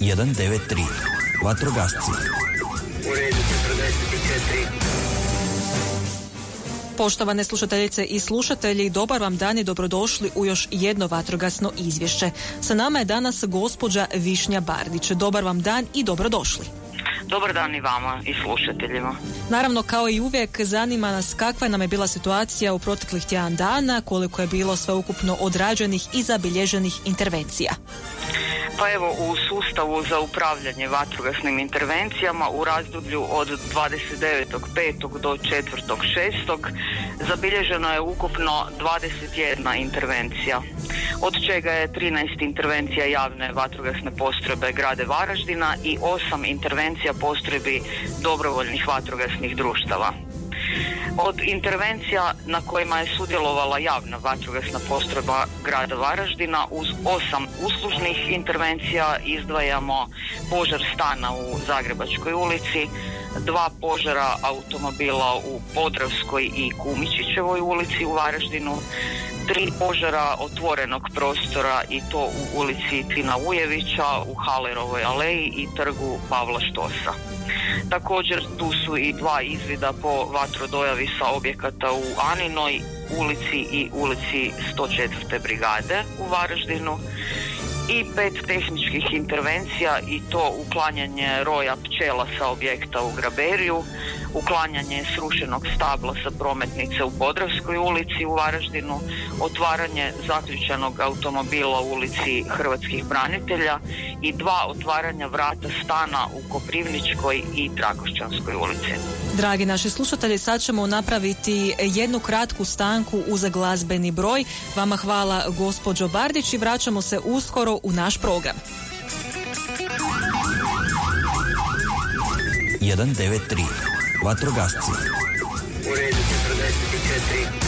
193. Vatrogasci. U redu 44. Poštovane slušateljice i slušatelji, dobar vam dan i dobrodošli u još jedno vatrogasno izvješće. Sa nama je danas gospođa Višnja Bardić. Dobar vam dan i dobrodošli. Dobar dan i vama i slušateljima. Naravno, kao i uvijek, zanima nas kakva nam je bila situacija u proteklih tjedan dana, koliko je bilo sveukupno odrađenih i zabilježenih intervencija. Pa evo, u sustavu za upravljanje vatrogasnim intervencijama u razdoblju od 29.5. do 4.6. zabilježeno je ukupno 21 intervencija, od čega je 13 intervencija javne vatrogasne postrojbe grada Varaždina i 8 intervencija postrojbi dobrovoljnih vatrogasnih društava. Od intervencija na kojima je sudjelovala javna vatrogasna postrojba grada Varaždina uz 8 uslužnih intervencija izdvajamo požar stana u Zagrebačkoj ulici, 2 požara automobila u Podravskoj i Kumičićevoj ulici u Varaždinu, 3 požara otvorenog prostora i to u ulici Tina Ujevića, u Halerovoj aleji i trgu Pavla Štosa. Također tu su i 2 izvida po vatrodojavi sa objekata u Aninoj ulici i ulici 104. brigade u Varaždinu i 5 tehničkih intervencija i to uklanjanje roja pčela sa objekta u Graberiju, uklanjanje srušenog stabla sa prometnice u Podravskoj ulici u Varaždinu, otvaranje zaključanog automobila u ulici Hrvatskih branitelja i 2 otvaranja vrata stana u Koprivničkoj i Trakošćanskoj ulici. Dragi naši slušatelji, sad ćemo napraviti jednu kratku stanku uz glazbeni broj. Vama hvala, gospođo Bardić, i vraćamo se uskoro u naš program. 193. Vatrogasci. U redu 44.